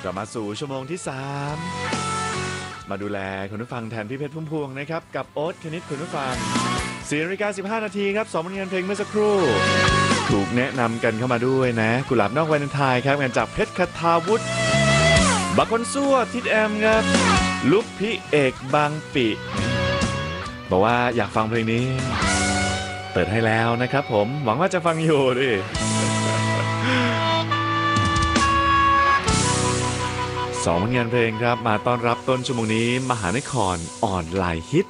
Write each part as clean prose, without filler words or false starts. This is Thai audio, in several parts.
กลับมาสู่ชั่วโมงที่3มาดูแลคุณผู้ฟังแทนพี่เพชรพุ่มพวงนะครับกับโอ๊ตคณิตคุณผู้ฟัง4:15 นาทีครับ2 ผลงานเพลงเมื่อสักครู่ถูกแนะนำกันเข้ามาด้วยนะกุหลาบนอกวาเลนไทน์ครับงานจากเพชรคทาวุฒิบักคนซั่วทิดแอมครับลุกพี่เอกบางปิบอกว่าอยากฟังเพลงนี้เปิดให้แล้วนะครับผมหวังว่าจะฟังอยู่ดิ2 ผลงานเพลงครับมาต้อนรับต้นชั่วโมงนี้มหานครออนไลน์ฮิต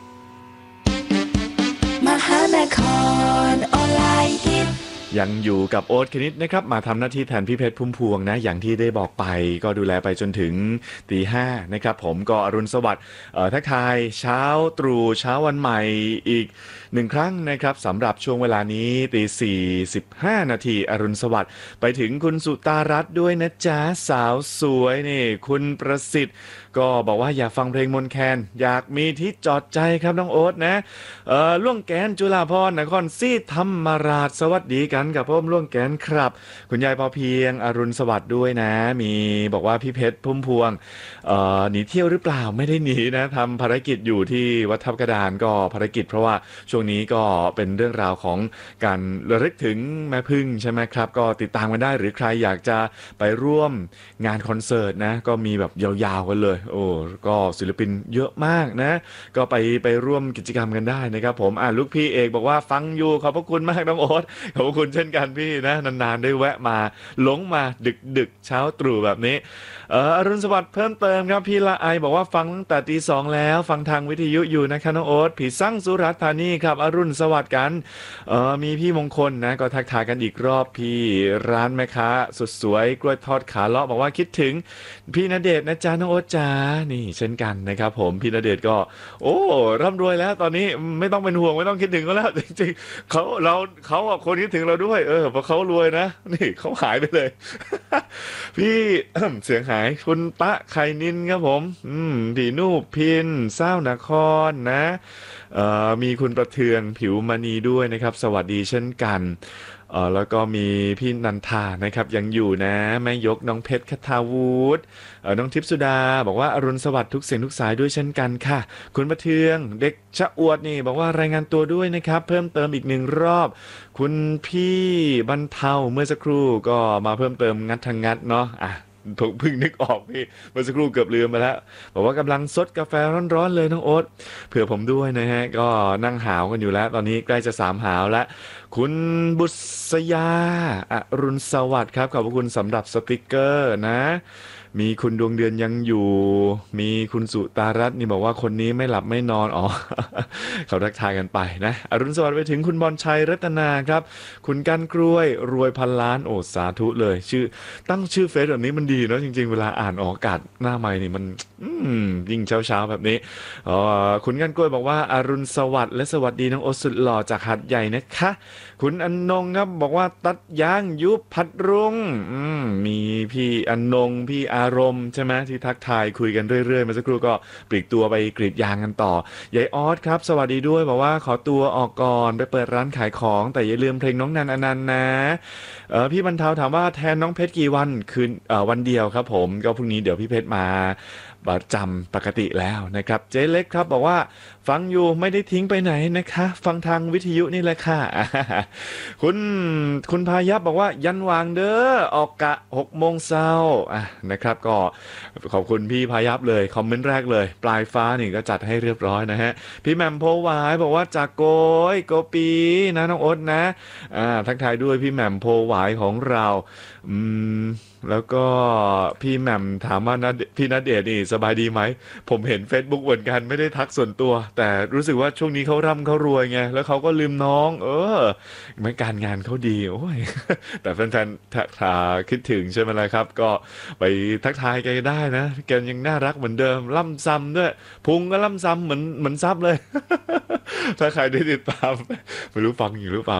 มหานครออนไลน์ฮิตยังอยู่กับโอ๊ตคณิตนะครับมาทำหน้าที่แทนพี่เพชรพุ่มพวงนะอย่างที่ได้บอกไปก็ดูแลไปจนถึงตี 5นะครับผมก็อรุณสวัสดิ์ทักทายเช้าตรู่เช้าวันใหม่อีก1 ครั้งนะครับสำหรับช่วงเวลานี้ตี 4:15 นาทีอรุณสวัสดิ์ไปถึงคุณสุตารัตน์ด้วยนะจ๊ะสาวสวยนี่คุณประสิทธิ์ก็บอกว่าอยากฟังเพลงมนต์แคนอยากมีที่จอดใจครับน้องโอ๊ตนะล่วงแกนจุฬาภรณ์นครศรีธรรมราชสวัสดีกันกับพ่อล่วงแกนครับคุณยายพอเพียงอรุณสวัสดิ์ด้วยนะมีบอกว่าพี่เพชรพุ่มพวงหนีเที่ยวหรือเปล่าไม่ได้หนีนะทำภารกิจอยู่ที่วัดทับกระดานก็ภารกิจเพราะว่าช่วงนี้ก็เป็นเรื่องราวของการระลึกถึงแม่พึ่งใช่ไหมครับก็ติดตามกันได้หรือใครอยากจะไปร่วมงานคอนเสิร์ตนะก็มีแบบยาวๆกันเลยโอ้ก็ศิลปินเยอะมากนะก็ไปร่วมกิจกรรมกันได้นะครับผมลูกพี่เอกบอกว่าฟังอยู่ขอบพระคุณมากน้องโอ๊ตขอบพระคุณเช่นกันพี่นะนานๆได้แวะมาหลงมาดึกเช้าตรู่แบบนี้อรุณสวัสดิ์เพิ่มเติมครับพี่ละไอบอกว่าฟังตั้งแต่ตี 2แล้วฟังทางวิทยุอยู่นะคะน้องโอ๊ตผีสั่งสุราษฎร์ธานีครับอรุณสวัสดิ์กันมีพี่มงคลนะก็ทักทายกันอีกรอบพี่ร้านแม่ค้าสุดสวยกล้วยทอดขาเลาะบอกว่าคิดถึงพี่ณเดชน์นะจ๊ะน้องโอ๊ตจ๋านี่เช่นกันนะครับผมพี่ณเดชน์ก็โอ้ร่ำรวยแล้วตอนนี้ไม่ต้องเป็นห่วงไม่ต้องคิดถึงก็แล้วจริงๆเขาคนคิดถึงเราด้วยเพราะเขารวยนะนี่เขาหายไปเลย พี่ เสียงหายคุณตะไข่นินครับผมพี่นูพินเศร้านครนะมีคุณประเทืองผิวมณีด้วยนะครับสวัสดีเช่นกันแล้วก็มีพี่นันทานะครับยังอยู่นะแม่ยกน้องเพชรคทาวุฒิน้องทิพย์สุดาบอกว่าอรุณสวัสดิ์ทุกเสียงทุกสายด้วยเช่นกันค่ะคุณประเทืองเด็กชะอวดนี่บอกว่ารายงานตัวด้วยนะครับเพิ่มเติมอีก1 รอบคุณพี่บรรเทาเมื่อสักครู่ก็มาเพิ่มเติมงัดทางงัดเนาะผมเพิ่งนึกออกพี่เมื่อสักครู่เกือบลืมไปแล้วบอกว่ากำลังซดกาแฟร้อนๆเลยน้องโอ๊ตเผื่อผมด้วยนะฮะก็นั่งหาวกันอยู่แล้วตอนนี้ใกล้จะ3 หาวแล้วคุณบุษยาอรุณสวัสดิ์ครับขอบคุณสำหรับสติกเกอร์นะมีคุณดวงเดือนยังอยู่มีคุณสุตารัตน์นี่บอกว่าคนนี้ไม่หลับไม่นอนเขาทักทายกันไปนะอรุณสวัสดิ์ไปถึงคุณบอลชัยรัตนาครับคุณกันกล้วยรวยพันล้านโอ้สาธุเลยตั้งชื่อเฟซแบบนี้มันดีเนาะจริงๆเวลาอ่านออกอากาศหน้าไมค์นี่มันยิ่งเช้าแบบนี้คุณกันกล้วยบอกว่าอรุณสวัสดิ์และสวัสดีน้องโอสุดหล่อจากหัดใหญ่นะคะคุณอนนงครับบอกว่าตัดยางยุบพัดรุ่งมีพี่อนงพี่อารมณ์ใช่ไหมที่ทักทายคุยกันเรื่อยๆมาสักครู่ก็ปลีกตัวไปกรีดยางกันต่อยายออสครับสวัสดีด้วยบอกว่าขอตัวออกก่อนไปเปิดร้านขายของแต่อย่าลืมเพลงน้องนันอนันต์นะพี่บรรเทาถามว่าแทนน้องเพชรกี่วันคืนวันเดียวครับผมก็พรุ่งนี้เดี๋ยวพี่เพชรมาประจำปกติแล้วนะครับเจ๊เล็กครับบอกว่าฟังอยู่ไม่ได้ทิ้งไปไหนนะคะฟังทางวิทยุนี่แหละค่ะคุณพายับบอกว่ายันวางเด้อออกกะ6 โมงเช้านะครับก็ขอบคุณพี่พายับเลยคอมเมนต์แรกเลยปลายฟ้านี่ก็จัดให้เรียบร้อยนะฮะพี่แหม่มโพหวายบอกว่าจากโกปีนะน้องโอ๊ตนะทักทายด้วยพี่แหม่มโพหวายของเราแล้วก็พี่แหม่มถามว่าพี่ณเดชน์นี่สบายดีไหมผมเห็น Facebook เหมือนกันไม่ได้ทักส่วนตัวแต่รู้สึกว่าช่วงนี้เขาร่ำเขารวยไงแล้วเขาก็ลืมน้องไม่การงานเขาดีโอ้ยแต่แฟนๆคิดถึงใช่ไหมล่ะครับก็ไปทักทายแกได้นะแกยังน่ารักเหมือนเดิมล่ำซ้ำด้วยพุงก็ล่ำซ้ำเหมือนซับเลย ถ้าใครได้ติดตามไม่รู้ฟังอยู่หรือเปล่า